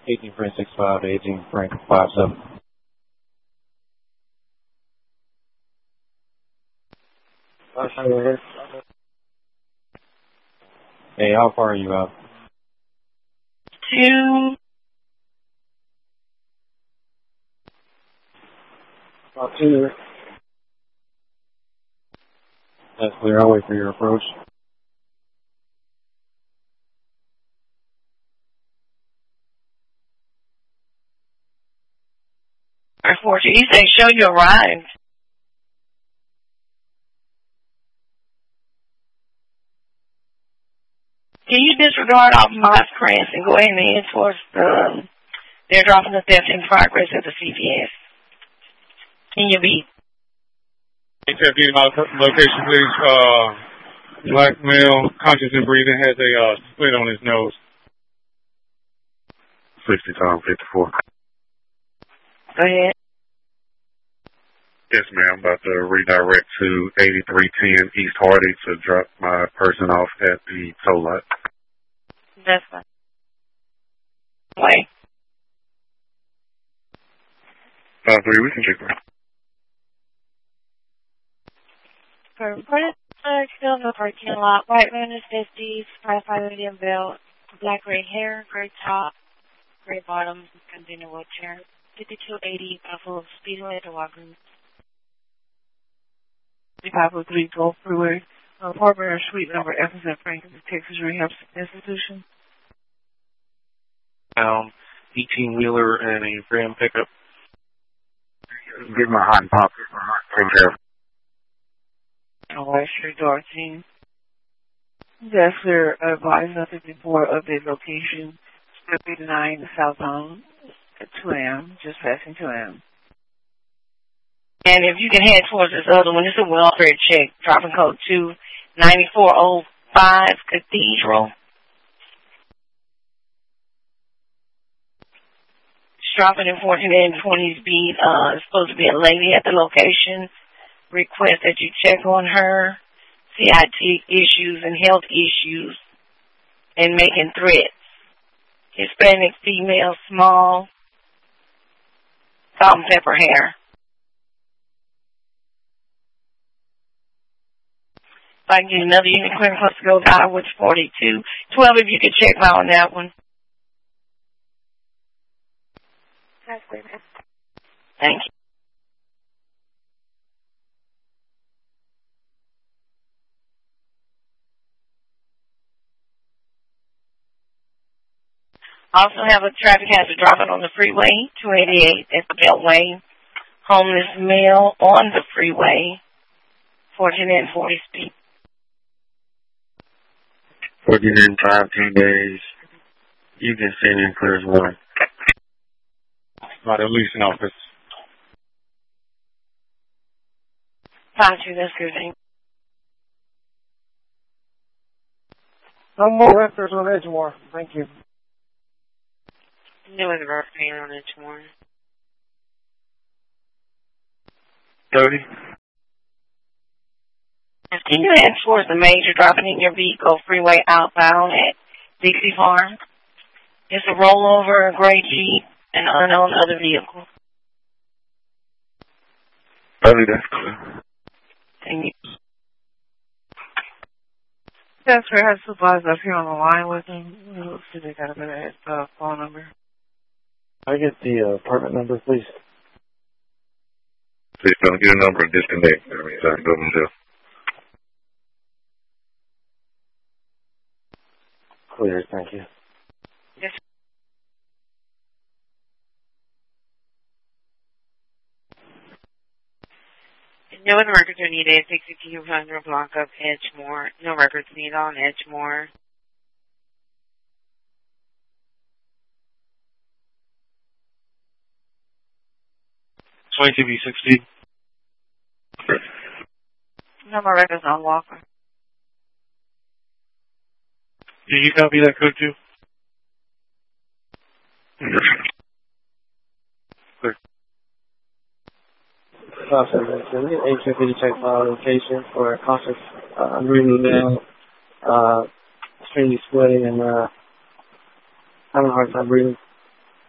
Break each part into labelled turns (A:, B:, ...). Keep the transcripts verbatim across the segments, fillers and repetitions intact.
A: eighteen Frank six five to eighteen Frank five seven. Hey, how far are you out?
B: Two.
A: About two. That's clear. I'll wait for your approach.
B: Unfortunately, he said, show you arrived. Can you disregard off Mosscrest and go ahead and head towards the, they're dropping the theft in progress at the C V S. Can you be?
C: Accepting location, please. Uh, black male, conscious and breathing, has a uh, split on his nose.
D: sixty Tom fifty-four.
B: Go ahead.
D: Yes, ma'am. About to redirect to eighty-three ten East Hardy to drop my person off at the tow lot.
B: That's fine. Wait.
D: Uh, three, we can check that.
E: For reported still no parking lot, white man is fifties, five five medium belt, black gray hair, gray top, gray bottom, container wheelchair, fifty-two eighty, Buffalo Speedway to Walgreens.
F: five oh three Gulf Freeway, apartment or suite number F is at Franklin, Texas Rehab Institution.
A: Um, eighteen wheeler and a Ram pickup.
D: Give my hot and pop. Take care.
F: Alright, Street Door team. Yes, sir. Advise nothing before update location. Step eighty-nine southbound at two a.m. Just passing two a.m.
B: And if you can head towards this other one, it's a welfare check, dropping code two nine four oh five Cathedral. Dropping in fourteen and twenty speed. Uh, it's supposed to be a lady at the location. Request that you check on her, C I T issues and health issues, and making threats. Hispanic female, small, salt and pepper hair. If I can get another unit clear, close to go down, which forty-two twelve, if you could check me on that one.
E: That's clear, ma'am.
B: Thank you. Also have a traffic hazard dropping on the freeway, two eighty-eight at the Beltway. Homeless male on the freeway, fourteen and forty speed.
D: fourteen and five, ten days. You can send in clear as one.
C: Not a leasing office.
B: Five two, that's good. Thing.
A: No more records on Edgemore. Thank you.
E: New with the rough paint on it tomorrow.
D: thirty.
B: Can you head towards the major, dropping in your vehicle freeway outbound at Dixie Farm? It's a rollover, a gray Jeep, and unknown other vehicle.
D: thirty, that's clear.
B: Thank you.
F: Yes, sir. I have supplies up here on the line with them. Let's see if they got a better uh, phone number.
A: I get the uh, apartment number, please.
D: Please don't get a number and disconnect. That means I can go myself.
A: Clear, thank you.
B: Yes.
E: No other records are needed. sixty-two hundred block of Edgemore. No records needed on Edgemore.
A: twenty-two B sixty.
F: No more records on Walker.
A: Did you copy that code too? Clear. Awesome. So we get eighteen fifty check file location for a conscious uh, unruly male, uh, extremely sweaty and uh, having a hard time breathing.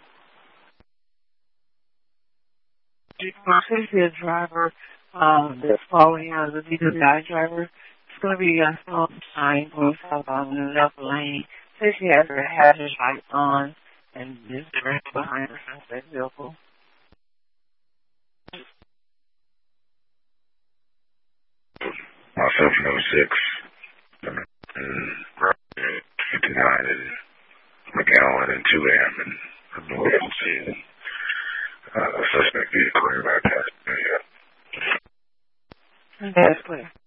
F: Especially a driver um, that's following out of the D W I driver. It's going to be a stop sign going southbound in the upper lane. Say she has her hazard lights on and is directly behind her suspect vehicle.
D: Myself in oh six, and fifty-nine and McAllen and two A M and North L C. Uh, suspect vehicle right past me.
F: That's clear.